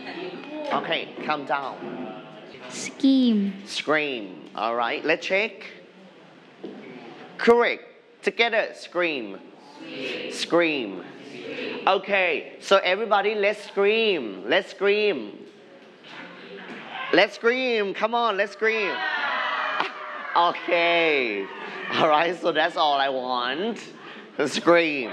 Okay, calm down. Scheme. Scream. All right, let's check. Correct. Together, scream. Scream. Okay, so everybody, let's scream. Let's scream. Let's scream. Come on, let's scream. Okay. All right, so that's all I want. Scream.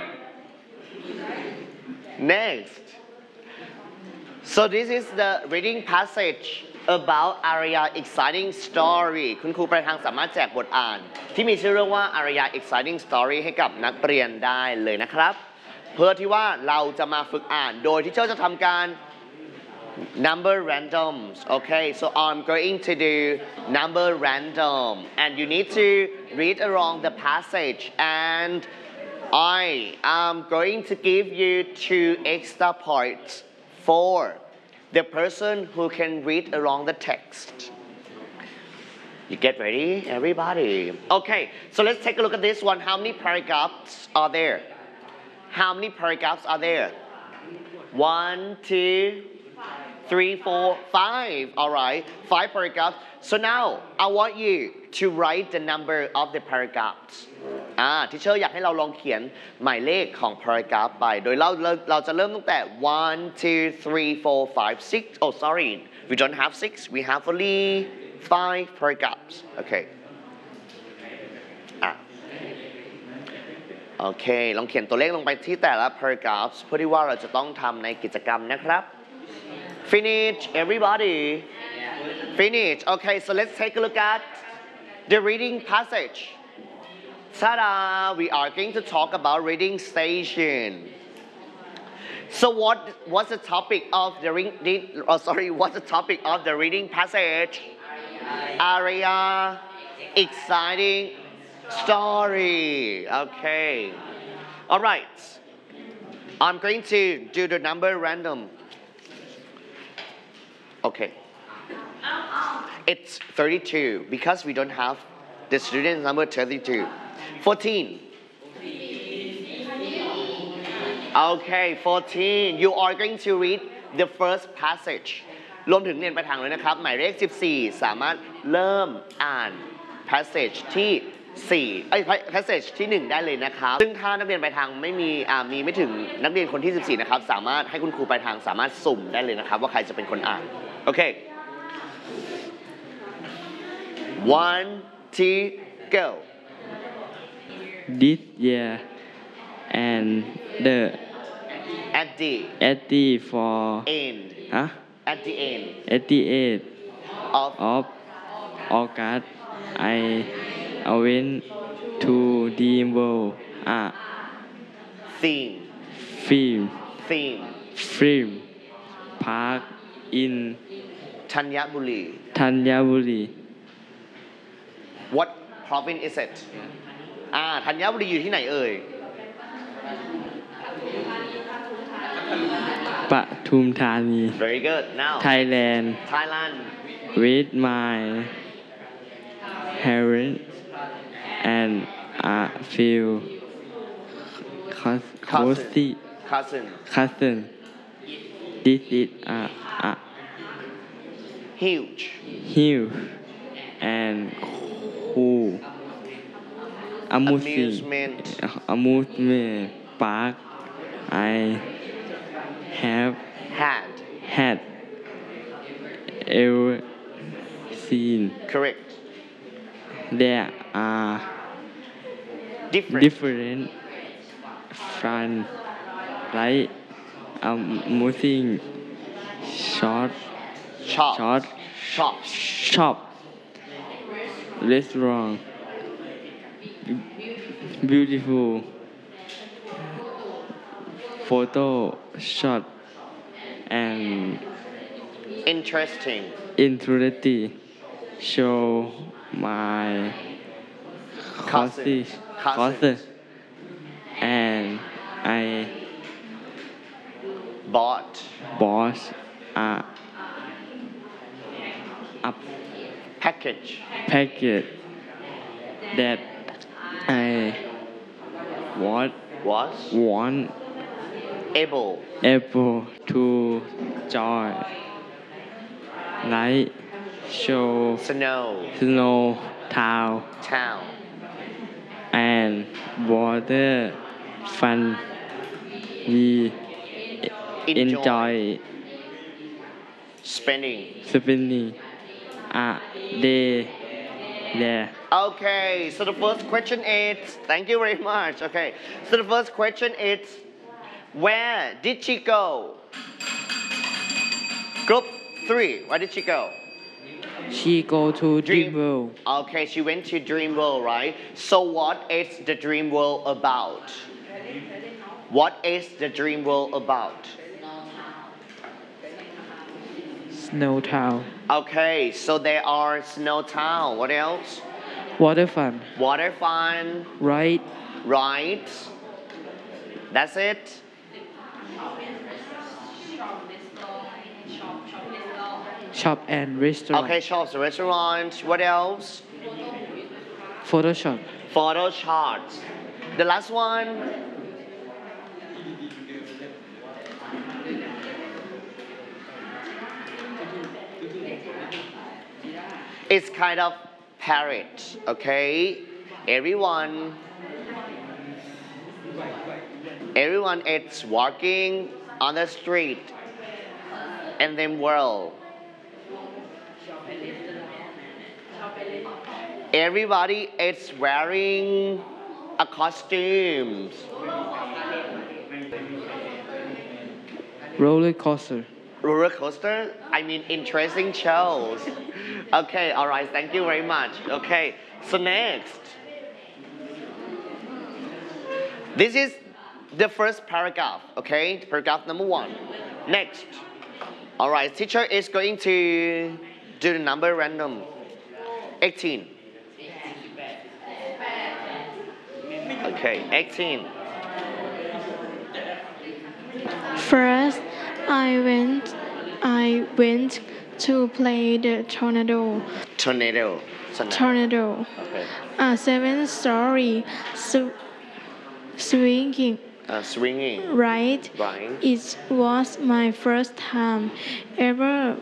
Next. So this is the reading passage about Arya exciting story คุณครูประธานสามารถแจกบทอ่านที่มีชื่อเรื่องว่า Arya exciting story ให้กับนักเรียนได้เลยนะครับเพื่อที่ว่าเราจะมาฝึกอ่านโดยที่เจ้าจะทำการ number randoms okay so I'm going to do number random and you need to read along the passage and I am going to give you 2 extra points for the person who can read along the text. You get ready, everybody? Okay, so let's take a look at this one. How many paragraphs are there? How many paragraphs are there? 1, 2, 3, 4, 5. All right, 5 paragraphs. So now I want you to write the number of the paragraphs. Teacher อยากให้เราลองเขียนหมายเลขของ paragraph ไปโดยเราจะเริ่มตั้งแต่ 1, 2, 3, 4, 5, 6 oh sorry we don't have 6 we have only 5 paragraphs okay โอเคลองเขียนตัวเลขลงไปที่แต่ละ paragraphs เพื่อที่ว่าเราจะต้องทำในกิจกรรมนะครับ finish everybody finish okay so let's take a look at the reading passage Ta-da! We are going to talk about reading station. So what's the topic of the what's the topic of the reading passage? Arya exciting story. Okay. All right. I'm going to do the number random. Okay. It's 32 because we don't have the student number 32. 14. Okay, 14. You are going to read the first passage. รวมถึงเรียนไปทางเลยนะครับหมายเลข14สามารถเริ่มอ่าน passage ที่passage ที่1ได้เลยนะครับซึ่งถ้านักเรียนไปทางไม่มีไม่ถึงนักเรียนคนที่14นะครับสามารถให้คุณครูไปทางสามารถสุ่มได้เลยนะครับว่าใครจะเป็นคนอ่านโอเค 1, 2, go This year and the at the for end at the end of August I went to the world theme park in Thanyaburi What province is it ธัญบุรีอยู่ที่ไหนเอ่ยปทุมธานี Very good now Thailand with my parents and a few cousin This is a huge and cool amusement park I have had ever seen. Correct. There are different fun like amusing shop restaurant beautiful photo shot and interesting show my cousin and I bought a package that I was able to joy light show Snow snow town town and water fun we enjoy spending. spending a day there. Okay, so the first question is, thank you very much. Okay, so the first question is, where did she go? Group 3, where did she go? She go to Dream- Dream World. Okay, she went to Dream World, right? So what is the Dream World about? What is the Dream World about? Snow Town. Okay, so there are Snow Town. What else? Water fun. Water fun, Right. right? That's it? Shop and restaurant. Okay, shops, restaurants. What else? Photoshop. Photo shots. The last one? It's kind of parrot, okay? Everyone is walking on the street and then world. Everybody is wearing a costume. Roller coaster. Roller coaster? I mean interesting shows. Okay, alright, thank you very much. Okay, so next. This is the first paragraph, okay? Paragraph number 1. Next. Alright, teacher is going to do the number random. 18. Okay, 18. First, I went to play the tornado. Tornado. Tornado. Okay. A 7-story swinging Swinging. ride. Right. It was my first time ever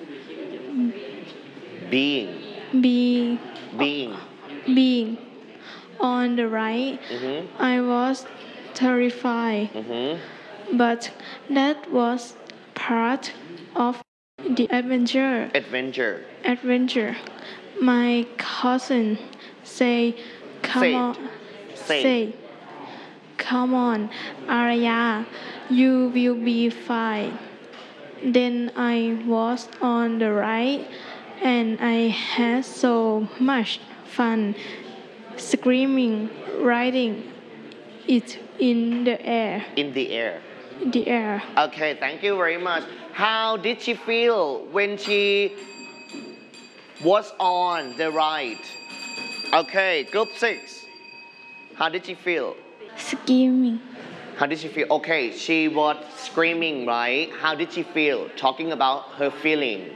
Being. be, Being. being on the ride. Mm-hmm. I was terrified, Mm-hmm. but that was part of the adventure. Adventure. My cousin say, "Come Say it. on, Say. come on, Arya, you will be fine." Then I was on the ride, and I had so much fun screaming, riding it in the air. In the air. The air. Okay, thank you very much. How did she feel when she was on the ride? Okay, group 6. How did she feel? Skimming. How did she feel? Okay, she was screaming, right? How did she feel? Talking about her feeling.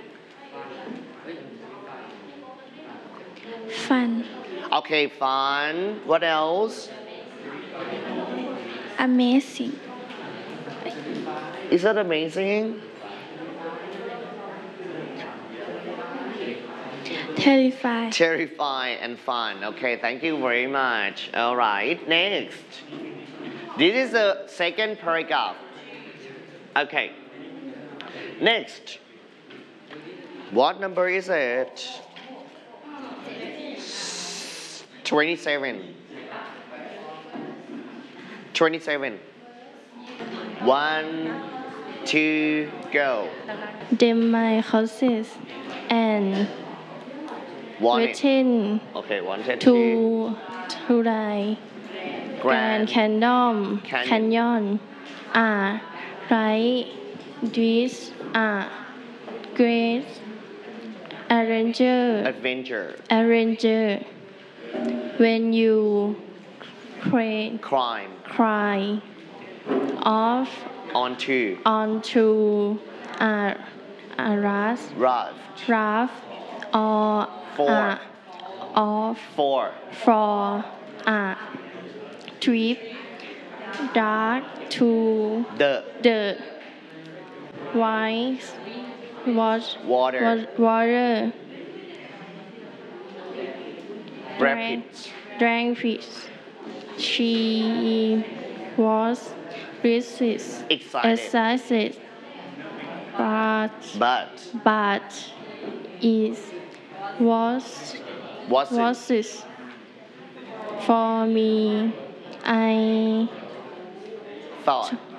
Fun. Okay, fun. What else? Amazing. Is that amazing? Terrified. Terrifying and fun. Okay, thank you very much. All right, next. This is the second paragraph. Okay. Next. What number is it? 27. 27. 1, 2, go. Then my horses and One. waiting Okay, 1, 2, to the Grand Canyon. Canyon are right. These are great Adventure. arranger. When you cry Crime. off Onto. onto a raft Raft. or Four. off 4. for a trip dark to The the wise was Water. water Rapid. drank fish. She was Excited. excited, but But but it was wasn't. it for me. I Thought.